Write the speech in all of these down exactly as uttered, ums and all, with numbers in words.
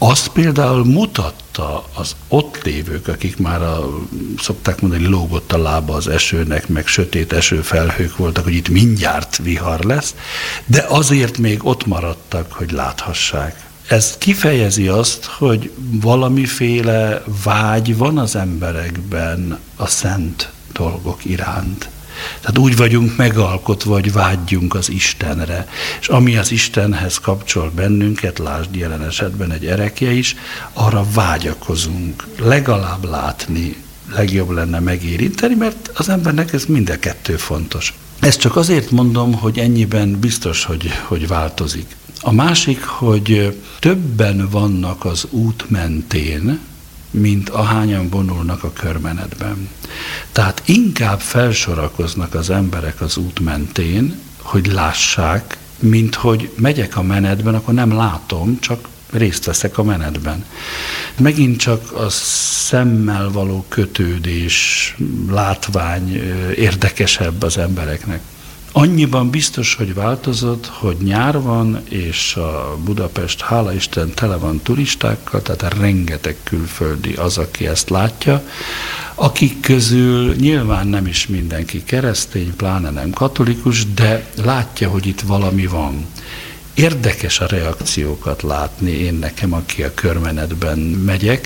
azt például mutatta az ott lévők, akik már a, szokták mondani, lógott a lába az esőnek, meg sötét esőfelhők voltak, hogy itt mindjárt vihar lesz, de azért még ott maradtak, hogy láthassák. Ez kifejezi azt, hogy valamiféle vágy van az emberekben a szent dolgok iránt. Tehát úgy vagyunk megalkotva, hogy vágyjunk az Istenre. És ami az Istenhez kapcsol bennünket, lásd jelen esetben egy erekje is, arra vágyakozunk. Legalább látni, legjobb lenne megérinteni, mert az embernek ez mind a kettő fontos. Ezt csak azért mondom, hogy ennyiben biztos, hogy, hogy változik. A másik, hogy többen vannak az út mentén, mint ahányan vonulnak a körmenetben. Tehát inkább felsorakoznak az emberek az út mentén, hogy lássák, mint hogy megyek a menetben, akkor nem látom, csak részt veszek a menetben. Megint csak a szemmel való kötődés, látvány érdekesebb az embereknek. Annyiban biztos, hogy változott, hogy nyár van, és a Budapest, hála Isten, tele van turistákkal, tehát rengeteg külföldi az, aki ezt látja, akik közül nyilván nem is mindenki keresztény, pláne nem katolikus, de látja, hogy itt valami van. Érdekes a reakciókat látni, én nekem, aki a körmenetben megyek,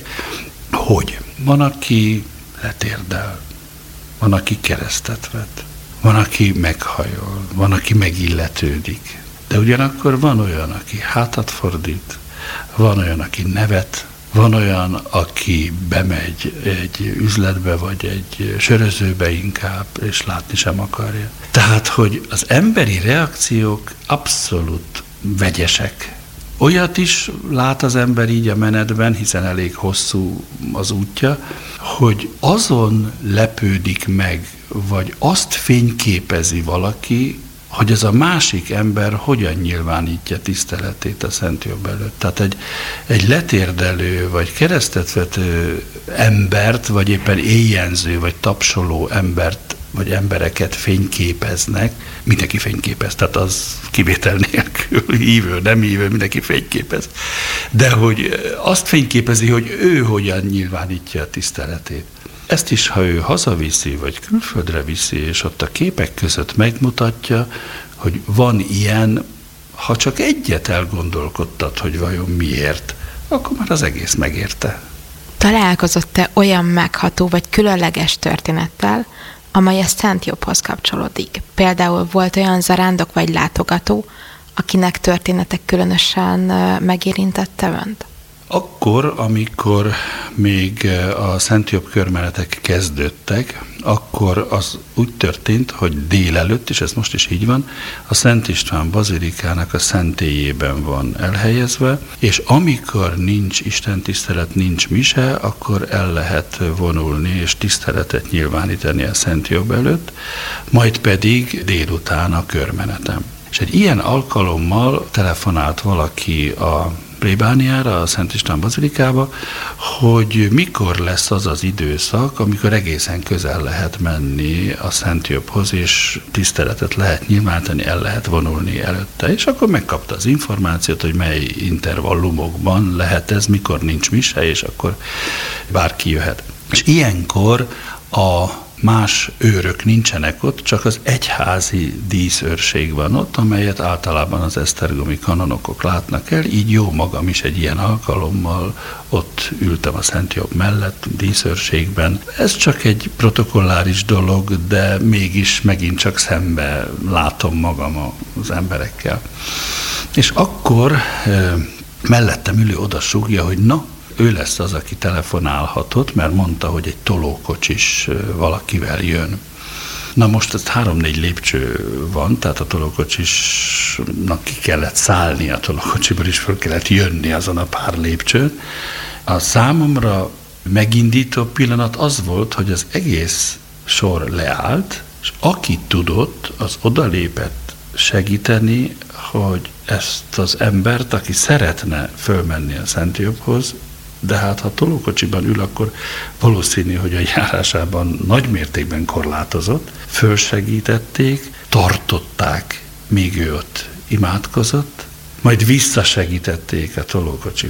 hogy van, aki letérdel, van, aki keresztet vet, van, aki meghajol, van, aki megilletődik. De ugyanakkor van olyan, aki hátat fordít, van olyan, aki nevet, van olyan, aki bemegy egy üzletbe, vagy egy sörözőbe inkább, és látni sem akarja. Tehát, hogy az emberi reakciók abszolút vegyesek. Olyat is lát az ember így a menetben, hiszen elég hosszú az útja, hogy azon lepődik meg, vagy azt fényképezi valaki, hogy ez a másik ember hogyan nyilvánítja tiszteletét a Szent Jobb előtt. Tehát egy, egy letérdelő, vagy keresztetvető embert, vagy éppen éjjenző, vagy tapsoló embert, vagy embereket fényképeznek, mindenki fényképez, tehát az kivétel nélkül, hívő, nem hívő, mindenki fényképez. De hogy azt fényképezi, hogy ő hogyan nyilvánítja a tiszteletét. Ezt is, ha ő hazaviszi, vagy külföldre viszi, és ott a képek között megmutatja, hogy van ilyen, ha csak egyet elgondolkodtat, hogy vajon miért, akkor már az egész megérte. Találkozott-e olyan megható vagy különleges történettel, amely a Szent Jobbhoz kapcsolódik? Például volt olyan zarándok vagy látogató, akinek történetek különösen megérintette önt? Akkor, amikor még a Szent Jobb körmenetek kezdődtek, akkor az úgy történt, hogy délelőtt, és ez most is így van, a Szent István bazilikának a szentélyében van elhelyezve, és amikor nincs istentisztelet, nincs mise, akkor el lehet vonulni és tiszteletet nyilvánítani a Szent Jobb előtt, majd pedig délután a körmenetem. És egy ilyen alkalommal telefonált valaki a plébániára, a Szent István bazilikába, hogy mikor lesz az az időszak, amikor egészen közel lehet menni a Szent Jobbhoz, és tiszteletet lehet nyilvánítani, el lehet vonulni előtte. És akkor megkapta az információt, hogy mely intervallumokban lehet ez, mikor nincs mise, és akkor bárki jöhet. És ilyenkor a más őrök nincsenek ott, csak az egyházi díszőrség van ott, amelyet általában az esztergomi kanonokok látnak el, így jó magam is egy ilyen alkalommal ott ültem a Szent Jobb mellett, díszőrségben. Ez csak egy protokolláris dolog, de mégis megint csak szembe látom magam az emberekkel. És akkor mellettem ülő oda súgja, hogy na, ő lesz az, aki telefonálhatott, mert mondta, hogy egy tolókocsis valakivel jön. Na most ez három-négy lépcső van, tehát a tolókocsisnak ki kellett szállni a tolókocsiból, és föl kellett jönni azon a pár lépcsőn. A számomra megindító pillanat az volt, hogy az egész sor leállt, és aki tudott, az odalépett segíteni, hogy ezt az embert, aki szeretne fölmenni a Szent Jobbhoz, de hát ha tolókocsiban ül, akkor valószínű, hogy a járásában nagy mértékben korlátozott, fölsegítették, tartották, míg ő ott imádkozott, majd visszasegítették a tolókocsiba.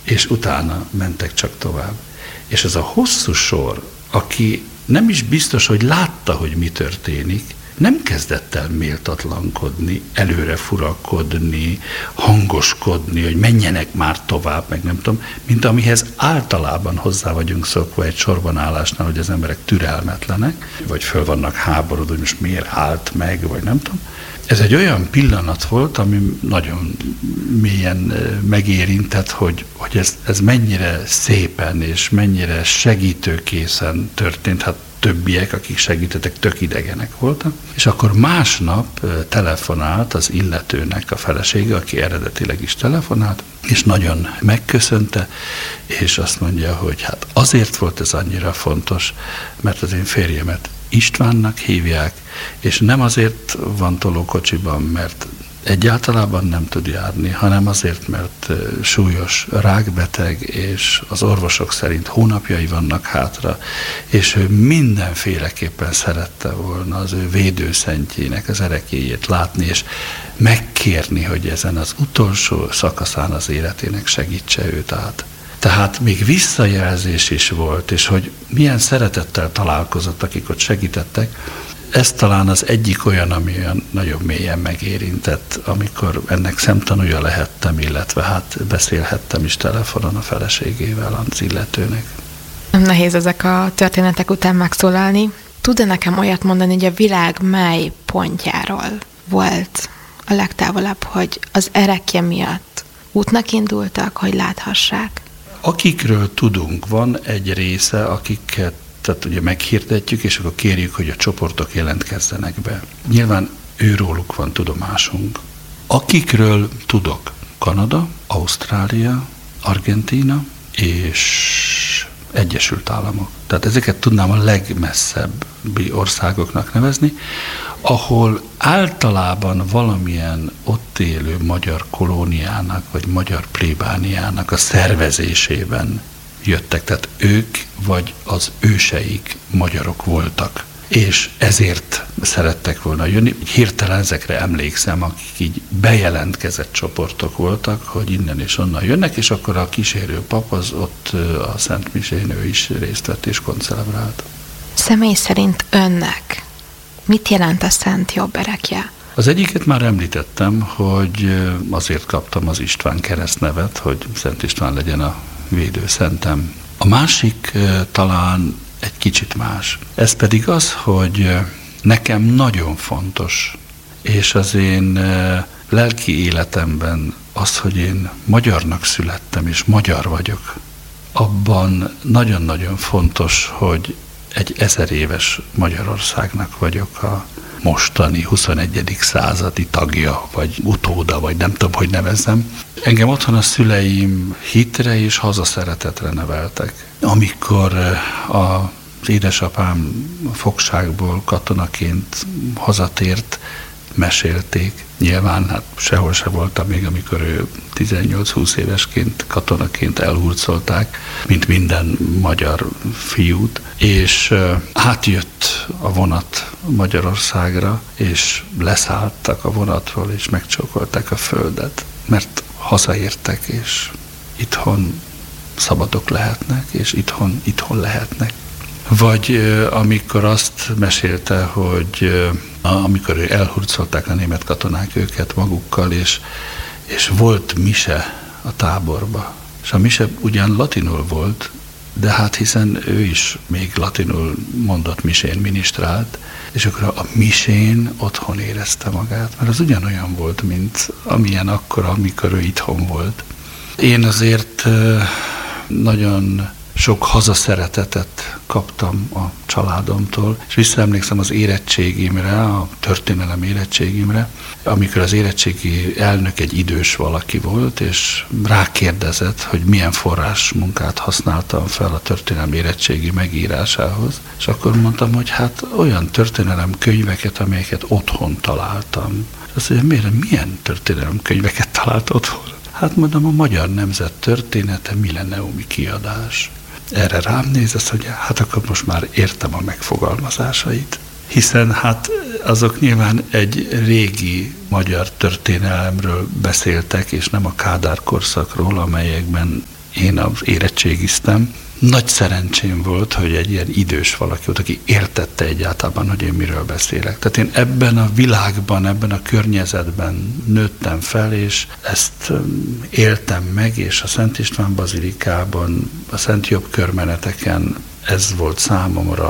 és utána mentek csak tovább. És ez a hosszú sor, aki nem is biztos, hogy látta, hogy mi történik, nem kezdett el méltatlankodni, előre furakodni, hangoskodni, hogy menjenek már tovább, meg nem tudom, mint amihez általában hozzá vagyunk szokva egy sorban állásnál, hogy az emberek türelmetlenek, vagy föl vannak háborodva, hogy most miért állt meg, vagy nem tudom. Ez egy olyan pillanat volt, ami nagyon mélyen megérintett, hogy, hogy ez, ez mennyire szépen és mennyire segítőkészen történt. Hát többiek, akik segítettek, tök idegenek voltak. És akkor másnap telefonált az illetőnek a felesége, aki eredetileg is telefonált, és nagyon megköszönte, és azt mondja, hogy hát azért volt ez annyira fontos, mert az én férjemet Istvánnak hívják, és nem azért van tolókocsiban, mert egyáltalában nem tud járni, hanem azért, mert súlyos rákbeteg, és az orvosok szerint hónapjai vannak hátra, és ő mindenféleképpen szerette volna az ő védőszentjének az erekéjét látni, és megkérni, hogy ezen az utolsó szakaszán az életének segítse őt át. Tehát még visszajelzés is volt, és hogy milyen szeretettel találkozott, akik ott segítettek. Ez talán az egyik olyan, ami olyan nagyon mélyen megérintett, amikor ennek szemtanúja lehettem, illetve hát beszélhettem is telefonon a feleségével, az illetőnek. Nem nehéz ezek a történetek után megszólalni. Tud-e nekem olyat mondani, hogy a világ mely pontjáról volt a legtávolabb, hogy az erekje miatt útnak indultak, hogy láthassák? Akikről tudunk, van egy része, akiket tehát ugye meghirdetjük, és akkor kérjük, hogy a csoportok jelentkezzenek be. Nyilván őróluk van tudomásunk. Akikről tudok, Kanada, Ausztrália, Argentína és Egyesült Államok. Tehát ezeket tudnám a legmesszebbi országoknak nevezni, ahol általában valamilyen ott élő magyar kolóniának, vagy magyar plébániának a szervezésében jöttek, tehát ők vagy az őseik magyarok voltak, és ezért szerettek volna jönni. Hirtelen ezekre emlékszem, akik így bejelentkezett csoportok voltak, hogy innen és onnan jönnek, és akkor a kísérő pap az ott a Szent Misén ő is részt vett és koncelebrált. Személy szerint önnek mit jelent a Szent Jobb erekje? Az egyiket már említettem, hogy azért kaptam az István keresztnevet, hogy Szent István legyen a védőszentem. A másik talán egy kicsit más. Ez pedig az, hogy nekem nagyon fontos, és az én lelki életemben az, hogy én magyarnak születtem, és magyar vagyok, abban nagyon-nagyon fontos, hogy egy ezer éves Magyarországnak vagyok a mostani huszonegyedik századi tagja, vagy utóda, vagy nem tudom, hogy nevezzem. Engem otthon a szüleim hitre és hazaszeretetre neveltek. Amikor az édesapám fogságból katonaként hazatért, mesélték. Nyilván hát sehol se voltam még, amikor ő tizennyolc-húsz évesként, katonaként elhurcolták, mint minden magyar fiút, és átjött a vonat Magyarországra, és leszálltak a vonatról, és megcsókolták a földet, mert hazaértek, és itthon szabadok lehetnek, és itthon, itthon lehetnek. Vagy amikor azt mesélte, hogy amikor elhurcolták a német katonák őket magukkal, és, és volt mise a táborba. És a mise ugyan latinul volt, de hát hiszen ő is még latinul mondott misén ministrált, és akkor a misén otthon érezte magát, mert az ugyanolyan volt, mint amilyen akkor, amikor ő itthon volt. Én azért nagyon sok hazaszeretetet kaptam a családomtól, és visszaemlékszem az érettségimre, a történelem érettségimre, amikor az érettségi elnök egy idős valaki volt, és rákérdezett, hogy milyen forrás munkát használtam fel a történelem érettségi megírásához, és akkor mondtam, hogy hát olyan történelem könyveket, amelyeket otthon találtam. Azt mondja, miért, milyen történelem könyveket talált otthon? Hát mondom, a Magyar Nemzet Története Milleniumi kiadás. Erre rám néz, azt mondja, hát akkor most már értem a megfogalmazásait. Hiszen hát azok nyilván egy régi magyar történelemről beszéltek, és nem a Kádár korszakról, amelyekben én az érettségiztem. Nagy szerencsém volt, hogy egy ilyen idős valaki volt, aki értette egyáltalán, hogy én miről beszélek. Tehát én ebben a világban, ebben a környezetben nőttem fel, és ezt éltem meg, és a Szent István bazilikában, a Szent Jobb körmeneteken ez volt számomra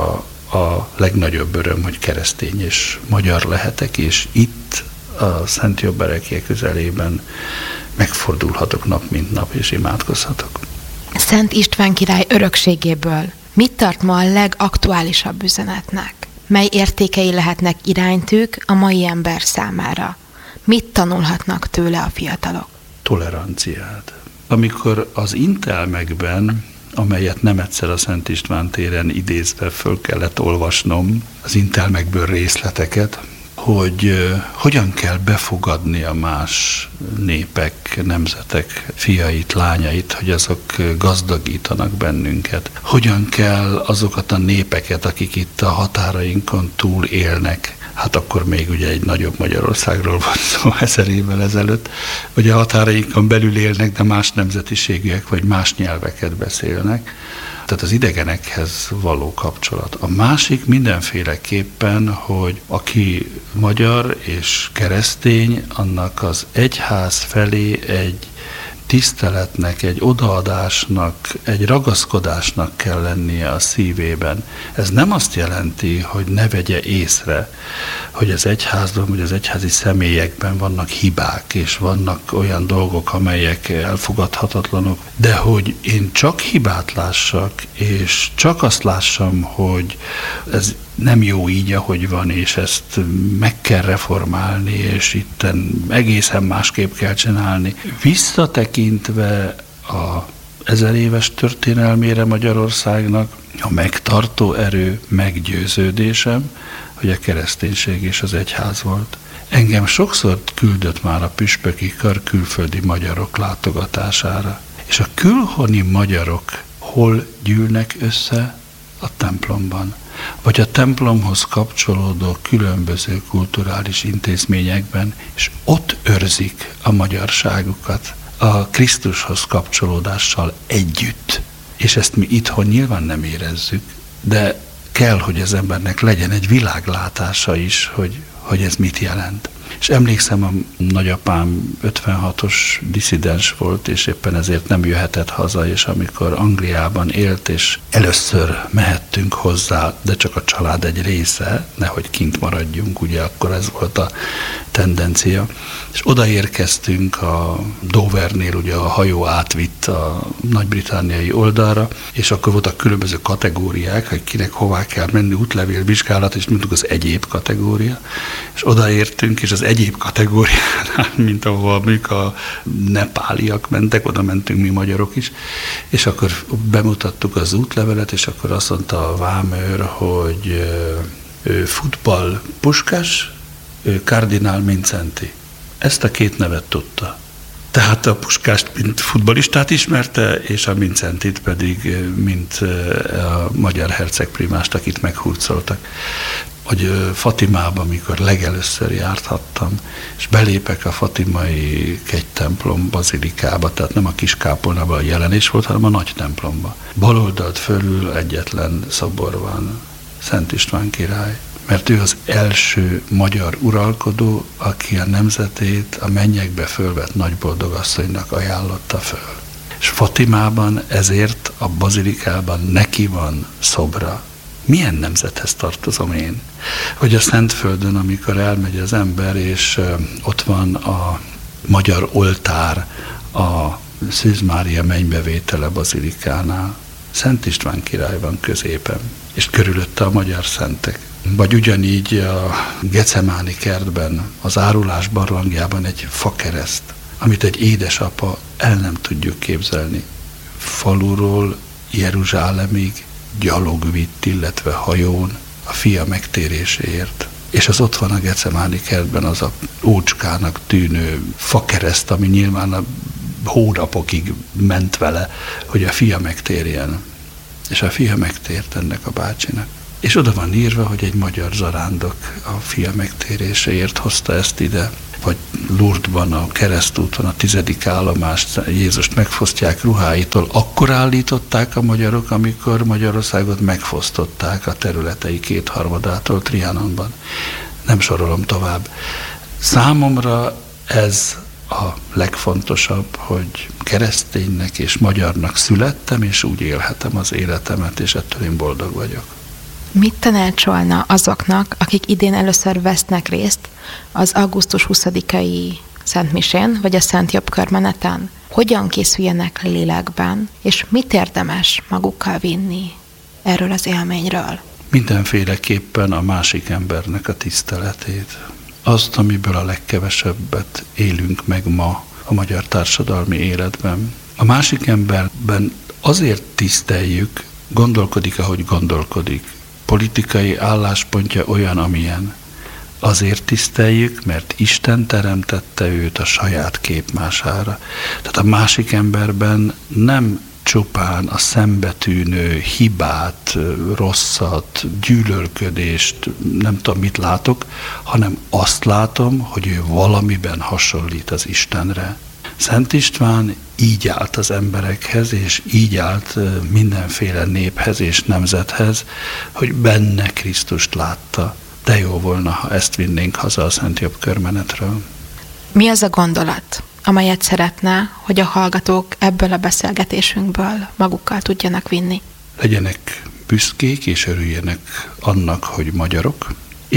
a legnagyobb öröm, hogy keresztény és magyar lehetek, és itt a Szent Jobb erekje közelében megfordulhatok nap mint nap, és imádkozhatok. Szent István király örökségéből mit tart ma a legaktuálisabb üzenetnek? Mely értékei lehetnek iránytűk a mai ember számára? Mit tanulhatnak tőle a fiatalok? Toleranciát. Amikor az intelmekben, amelyet nem egyszer a Szent István téren idézve föl kellett olvasnom, az intelmekből részleteket, hogy uh, hogyan kell befogadni a más népek, nemzetek fiait, lányait, hogy azok gazdagítanak bennünket. Hogyan kell azokat a népeket, akik itt a határainkon túl élnek, hát akkor még ugye egy nagyobb Magyarországról van szó ezer évvel ezelőtt, hogy a határainkon belül élnek, de más nemzetiségűek, vagy más nyelveket beszélnek. Tehát az idegenekhez való kapcsolat. A másik mindenféleképpen, hogy aki magyar és keresztény, annak az egyház felé egy tiszteletnek, egy odaadásnak, egy ragaszkodásnak kell lennie a szívében. Ez nem azt jelenti, hogy ne vegye észre, hogy az egyházban, vagy az egyházi személyekben vannak hibák, és vannak olyan dolgok, amelyek elfogadhatatlanok, de hogy én csak hibát lássak, és csak azt lássam, hogy ez nem jó így, ahogy van, és ezt meg kell reformálni, és itten egészen másképp kell csinálni. Visszatekintve a ezer éves történelmére Magyarországnak, a megtartó erő meggyőződésem, hogy a kereszténység és az egyház volt. Engem sokszor küldött már a püspöki kar külföldi magyarok látogatására. És a külhoni magyarok hol gyűlnek össze? A templomban. Vagy a templomhoz kapcsolódó különböző kulturális intézményekben, és ott őrzik a magyarságukat a Krisztushoz kapcsolódással együtt. És ezt mi itthon nyilván nem érezzük, de kell, hogy az embernek legyen egy világlátása is, hogy, hogy ez mit jelent. És emlékszem, a nagyapám ötvenhatos disszidens volt, és éppen ezért nem jöhetett haza, és amikor Angliában élt, és először mehettünk hozzá, de csak a család egy része, nehogy kint maradjunk, ugye akkor ez volt a tendencia. És odaérkeztünk a Dovernél, ugye a hajó átvitt a nagy-britanniai oldalra, és akkor voltak különböző kategóriák, hogy kinek hová kell menni, útlevél, vizsgálat, és mondtuk az egyéb kategória, és odaértünk, és az egyéb kategóriánál, mint ahol mondjuk a nepáliak mentek, oda mentünk mi magyarok is, és akkor bemutattuk az útlevelet, és akkor azt mondta a vámőr, hogy ő futball Puskás, ő kardinál Mincenti. Ezt a két nevet tudta. Tehát a Puskást, mint futballistát ismerte, és a Mincentit pedig, mint a magyar hercegprimást, akit meghurcoltak. Hogy Fatimában, amikor legelőször járhattam, és belépek a fatimai kegytemplom bazilikába, tehát nem a kis kápolnában a jelenés volt, hanem a nagy templomba. Baloldalt fölül egyetlen szobor van, Szent István király, mert ő az első magyar uralkodó, aki a nemzetét a mennyekbe fölvett nagyboldogasszonynak ajánlotta föl. És Fatimában ezért a bazilikában neki van szobra. Milyen nemzethez tartozom én? Hogy a Szentföldön, amikor elmegy az ember, és ott van a magyar oltár a Szűz Mária mennybevétele bazilikánál, Szent István király van középen, és körülötte a magyar szentek. Vagy ugyanígy a Gecemáni kertben, az árulás barlangjában egy fakereszt, amit egy édesapa el nem tudjuk képzelni. Faluról Jeruzsálemig gyalog vitt, illetve hajón a fia megtéréséért. És az ott van a Gecemáni kertben az a ócskának tűnő fakereszt, ami nyilván a hónapokig ment vele, hogy a fia megtérjen. És a fia megtért ennek a bácsinak. És oda van írva, hogy egy magyar zarándok a fia megtéréséért hozta ezt ide. vagy Lourdesban, a keresztúton, a tizedik állomást, Jézust megfosztják ruháitól, akkor állították a magyarok, amikor Magyarországot megfosztották a területei kétharmadától Trianonban. Nem sorolom tovább. Számomra ez a legfontosabb, hogy kereszténynek és magyarnak születtem, és úgy élhetem az életemet, és ettől én boldog vagyok. Mit tanácsolna azoknak, akik idén először vesznek részt az augusztus huszadikai Szentmisén, vagy a Szent Jobb körmeneten? Hogyan készüljenek lélekben, és mit érdemes magukkal vinni erről az élményről? Mindenféleképpen a másik embernek a tiszteletét. Azt, amiből a legkevesebbet élünk meg ma a magyar társadalmi életben. A másik emberben azért tiszteljük, gondolkodik, ahogy gondolkodik. Politikai álláspontja olyan, amilyen. Azért tiszteljük, mert Isten teremtette őt a saját képmására. Tehát a másik emberben nem csupán a szembetűnő hibát, rosszat, gyűlölködést, nem tudom mit látok, hanem azt látom, hogy ő valamiben hasonlít az Istenre. Szent István így állt az emberekhez, és így állt mindenféle néphez és nemzethez, hogy benne Krisztust látta. De jó volna, ha ezt vinnénk haza a Szent Jobb körmenetről. Mi az a gondolat, amelyet szeretne, hogy a hallgatók ebből a beszélgetésünkből magukkal tudjanak vinni? Legyenek büszkék és örüljenek annak, hogy magyarok,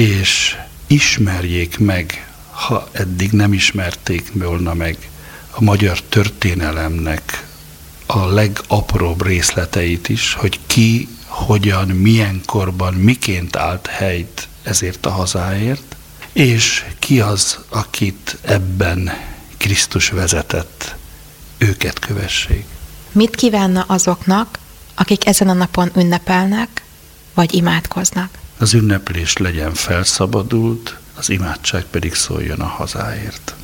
és ismerjék meg, ha eddig nem ismerték volna meg, a magyar történelemnek a legapróbb részleteit is, hogy ki, hogyan, milyen korban, miként állt helyt ezért a hazáért, és ki az, akit ebben Krisztus vezetett, őket kövessék. Mit kívánna azoknak, akik ezen a napon ünnepelnek, vagy imádkoznak? Az ünneplés legyen felszabadult, az imádság pedig szóljon a hazáért.